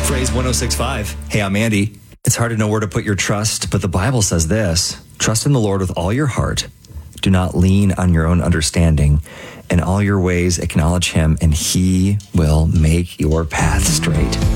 Phrase 1065. Hey, I'm Andy. It's hard to know where to put your trust, but the Bible says this: trust in the Lord with all your heart. Do not lean on your own understanding. In all your ways, acknowledge him, and he will make your path straight.